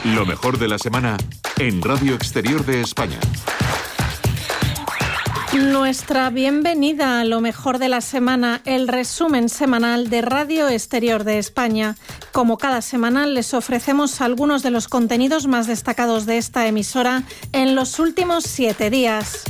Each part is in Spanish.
Lo mejor de la semana en Radio Exterior de España. Nuestra bienvenida a lo mejor de la semana, el resumen semanal de Radio Exterior de España. Como cada semana, les ofrecemos algunos de los contenidos más destacados de esta emisora en los últimos 7 días.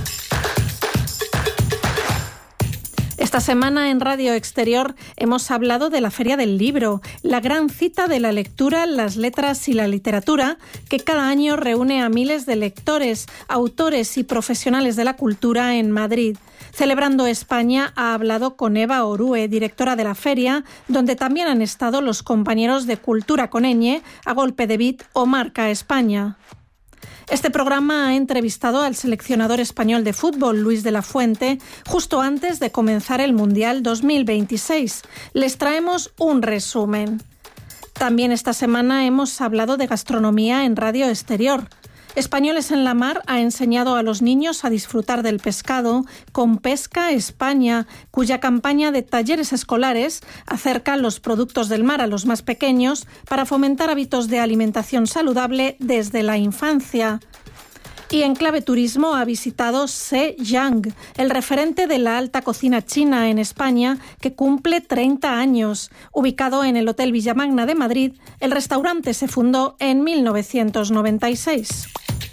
Esta semana en Radio Exterior hemos hablado de la Feria del Libro, la gran cita de la lectura, las letras y la literatura, que cada año reúne a miles de lectores, autores y profesionales de la cultura en Madrid. Celebrando España ha hablado con Eva Orue, directora de la feria, donde también han estado los compañeros de Cultura con ñ, A Golpe de Beat o Marca España. Este programa ha entrevistado al seleccionador español de fútbol, Luis de la Fuente, justo antes de comenzar el Mundial 2026. Les traemos un resumen. También esta semana hemos hablado de gastronomía en Radio Exterior. Españoles en la Mar ha enseñado a los niños a disfrutar del pescado con Pesca España, cuya campaña de talleres escolares acerca los productos del mar a los más pequeños para fomentar hábitos de alimentación saludable desde la infancia. Y en clave turismo ha visitado Se Yang, el referente de la alta cocina china en España, que cumple 30 años. Ubicado en el Hotel Villamagna de Madrid, el restaurante se fundó en 1996.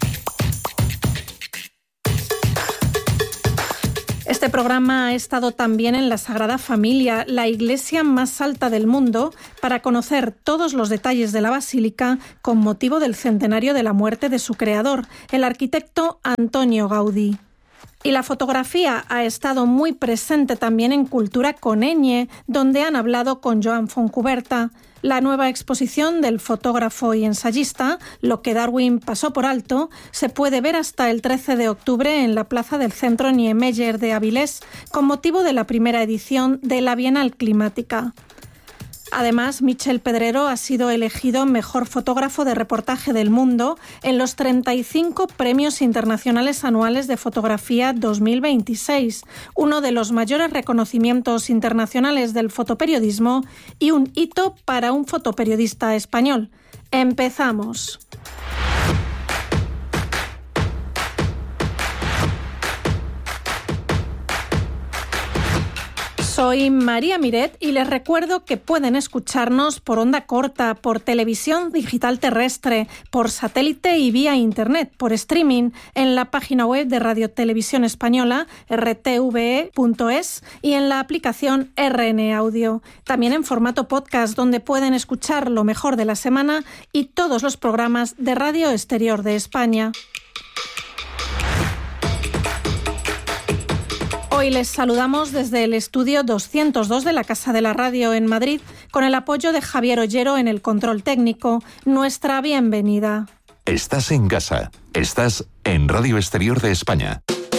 Este programa ha estado también en la Sagrada Familia, la iglesia más alta del mundo, para conocer todos los detalles de la basílica con motivo del centenario de la muerte de su creador, el arquitecto Antonio Gaudí. Y la fotografía ha estado muy presente también en Cultura con ñ, donde han hablado con Joan Fontcuberta. La nueva exposición del fotógrafo y ensayista, Lo que Darwin pasó por alto, se puede ver hasta el 13 de octubre en la plaza del Centro Niemeyer de Avilés, con motivo de la primera edición de la Bienal Climática. Además, Michel Pedrero ha sido elegido mejor fotógrafo de reportaje del mundo en los 35 Premios Internacionales Anuales de Fotografía 2026, uno de los mayores reconocimientos internacionales del fotoperiodismo y un hito para un fotoperiodista español. ¡Empezamos! Soy María Miret y les recuerdo que pueden escucharnos por onda corta, por televisión digital terrestre, por satélite y vía internet, por streaming, en la página web de Radio Televisión Española, rtve.es, y en la aplicación RN Audio. También en formato podcast, donde pueden escuchar lo mejor de la semana y todos los programas de Radio Exterior de España. Hoy les saludamos desde el estudio 202 de la Casa de la Radio en Madrid, con el apoyo de Javier Ollero en el control técnico. Nuestra bienvenida. Estás en casa. Estás en Radio Exterior de España.